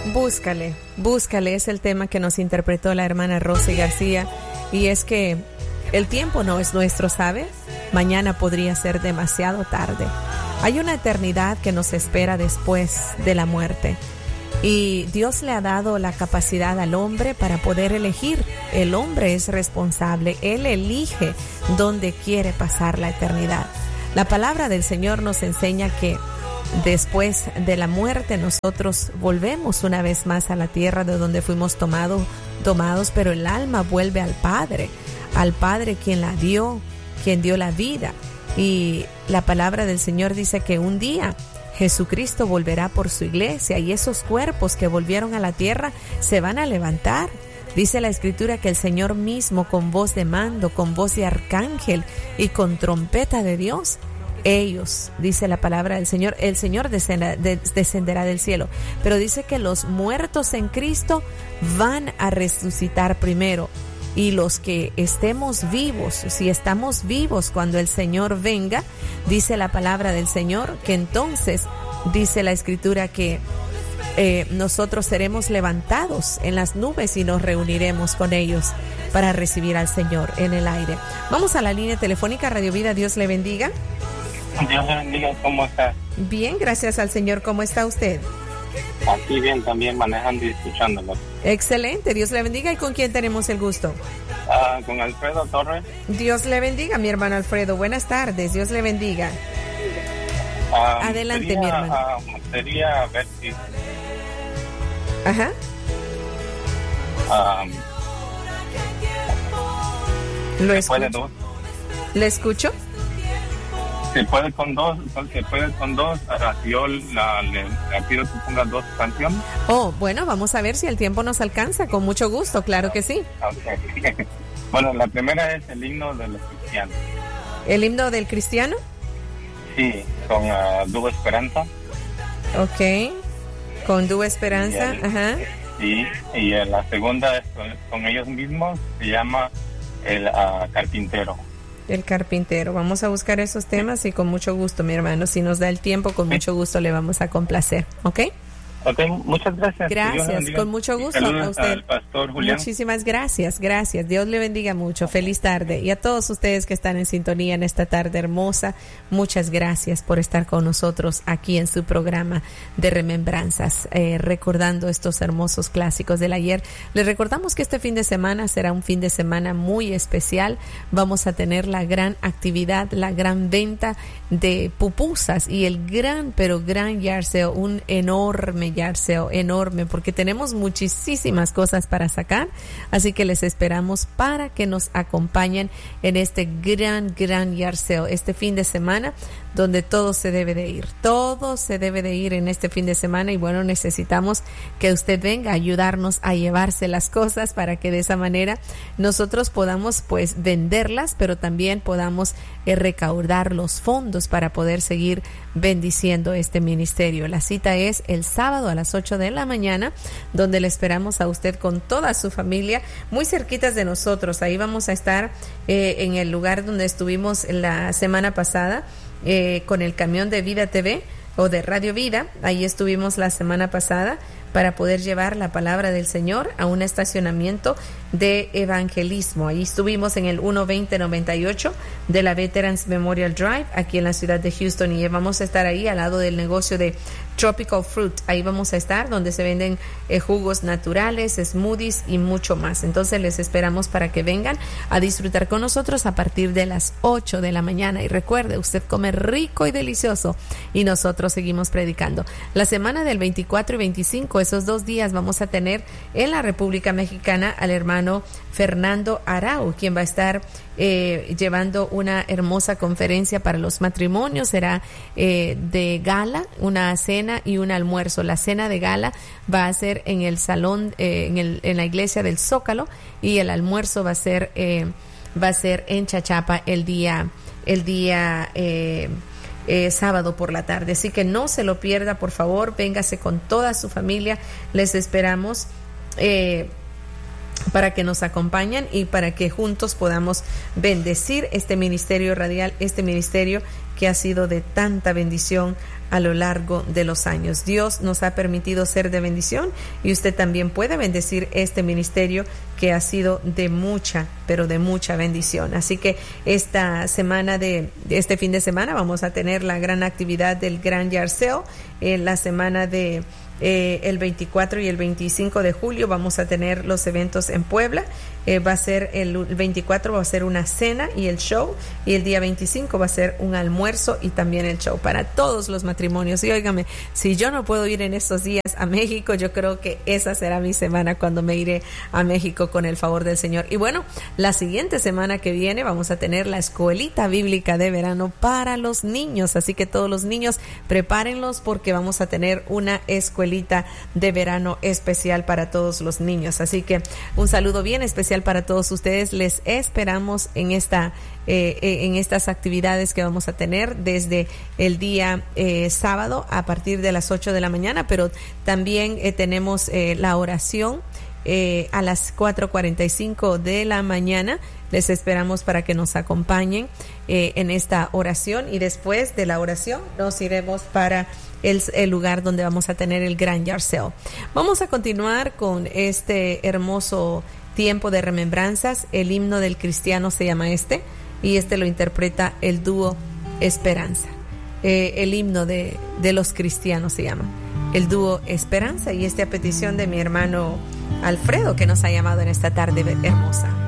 Búscale, es el tema que nos interpretó la hermana Rosy García, y es que el tiempo no es nuestro, ¿sabe? Mañana podría ser demasiado tarde. Hay una eternidad que nos espera después de la muerte, y Dios le ha dado la capacidad al hombre para poder elegir. El hombre es responsable, él elige dónde quiere pasar la eternidad. La palabra del Señor nos enseña que después de la muerte nosotros volvemos una vez más a la tierra de donde fuimos tomados, pero el alma vuelve al Padre quien la dio, quien dio la vida. Y la palabra del Señor dice que un día Jesucristo volverá por su iglesia, y esos cuerpos que volvieron a la tierra se van a levantar. Dice la Escritura que el Señor mismo, con voz de mando, con voz de arcángel y con trompeta de Dios, ellos, dice la palabra del Señor, el Señor descenderá del cielo. Pero dice que los muertos en Cristo van a resucitar primero. Y los que estemos vivos, si estamos vivos cuando el Señor venga, dice la palabra del Señor, que entonces dice la Escritura que nosotros seremos levantados en las nubes y nos reuniremos con ellos para recibir al Señor en el aire. Vamos a la línea telefónica. Radio Vida, Dios le bendiga. Dios le bendiga, ¿cómo está? Bien, gracias al Señor. ¿Cómo está usted? Aquí bien, también manejando y escuchándolo. Excelente, Dios le bendiga. ¿Y con quién tenemos el gusto? Con Alfredo Torres. Dios le bendiga, mi hermano Alfredo. Buenas tardes, Dios le bendiga. Adelante, mi hermano. Sería ver si... Ajá. ¿Lo escucho? ¿Le escucho? Se puede con dos, yo le pido que ponga 2 canciones. Oh, bueno, vamos a ver si el tiempo nos alcanza, con mucho gusto, claro que sí. Okay. Bueno, la primera es el himno de los cristianos. ¿El himno del cristiano? Sí, con Dúo Esperanza. Ok, con Dúo Esperanza, ajá. Sí, y la segunda es con ellos mismos, se llama el Carpintero. El Carpintero. Vamos a buscar esos temas y con mucho gusto, mi hermano. Si nos da el tiempo, con mucho gusto le vamos a complacer. ¿Ok? Ok, muchas gracias. Gracias, con mucho gusto a usted. Al pastor Julián. Muchísimas gracias. Dios le bendiga mucho. Feliz tarde. Y a todos ustedes que están en sintonía en esta tarde hermosa, muchas gracias por estar con nosotros aquí en su programa de remembranzas, recordando estos hermosos clásicos del ayer. Les recordamos que este fin de semana será un fin de semana muy especial. Vamos a tener la gran actividad, la gran venta de pupusas y el gran yard sale, un enorme yard sale, enorme, porque tenemos muchísimas cosas para sacar, así que les esperamos para que nos acompañen en este gran yard sale este fin de semana, donde todo se debe de ir en este fin de semana. Y bueno, necesitamos que usted venga a ayudarnos a llevarse las cosas para que de esa manera nosotros podamos pues venderlas, pero también podamos recaudar los fondos para poder seguir bendiciendo este ministerio. La cita es el sábado a las 8 de la mañana, donde le esperamos a usted con toda su familia, muy cerquitas de nosotros. Ahí vamos a estar en el lugar donde estuvimos la semana pasada, con el camión de Vida TV o de Radio Vida. Ahí estuvimos la semana pasada para poder llevar la palabra del Señor a un estacionamiento de evangelismo. Ahí estuvimos en el 12098 de la Veterans Memorial Drive, aquí en la ciudad de Houston, y vamos a estar ahí al lado del negocio de Tropical Fruit. Ahí vamos a estar donde se venden jugos naturales, smoothies y mucho más. Entonces les esperamos para que vengan a disfrutar con nosotros a partir de las 8 de la mañana. Y recuerde, usted come rico y delicioso y nosotros seguimos predicando. La semana del 24 y 25, esos 2 días, vamos a tener en la República Mexicana al hermano Fernando Arau, quien va a estar llevando una hermosa conferencia para los matrimonios. Será de gala, una cena y un almuerzo. La cena de gala va a ser en el salón, en la iglesia del Zócalo, y el almuerzo va a ser en Chachapa el día sábado por la tarde. Así que no se lo pierda, por favor, véngase con toda su familia, les esperamos. para que nos acompañen y para que juntos podamos bendecir este ministerio radial, este ministerio que ha sido de tanta bendición a lo largo de los años. Dios nos ha permitido ser de bendición y usted también puede bendecir este ministerio que ha sido de mucha, pero de mucha bendición. Así que esta semana este fin de semana vamos a tener la gran actividad del Grand Yard Sale. En la semana de el 24 y el 25 de julio vamos a tener los eventos en Puebla. Va a ser el 24 va a ser una cena y el show, y el día 25 va a ser un almuerzo y también el show para todos los matrimonios. Y óigame, si yo no puedo ir en estos días a México, yo creo que esa será mi semana cuando me iré a México con el favor del Señor. Y bueno, la siguiente semana que viene vamos a tener la escuelita bíblica de verano para los niños, así que todos los niños prepárenlos porque vamos a tener una escuelita de verano especial para todos los niños. Así que un saludo bien especial para todos ustedes. Les esperamos en estas actividades que vamos a tener desde el día sábado a partir de las 8 de la mañana, pero también tenemos la oración a las 4:45 de la mañana. Les esperamos para que nos acompañen en esta oración, y después de la oración nos iremos para el lugar donde vamos a tener el Grand Yard Sale. Vamos a continuar con este hermoso tiempo de remembranzas. El himno del cristiano se llama y lo interpreta el dúo Esperanza. El himno de los cristianos se llama el dúo Esperanza, y a petición de mi hermano Alfredo, que nos ha llamado en esta tarde hermosa.